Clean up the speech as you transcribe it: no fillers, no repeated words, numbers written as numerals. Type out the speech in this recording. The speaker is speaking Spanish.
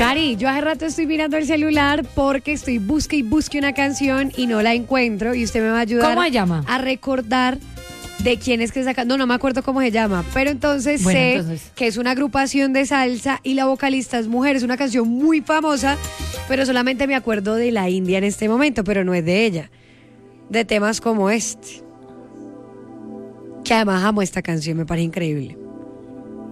Cari, yo hace rato estoy mirando el celular porque estoy busque y busque una canción y no la encuentro y usted me va a ayudar. ¿Cómo se llama? A recordar de quién es que saca. No me acuerdo cómo se llama, pero entonces que es una agrupación de salsa y la vocalista es mujer. Es una canción muy famosa, pero solamente me acuerdo de la India en este momento, pero no es de ella. De temas como este. Que además amo esta canción, me parece increíble.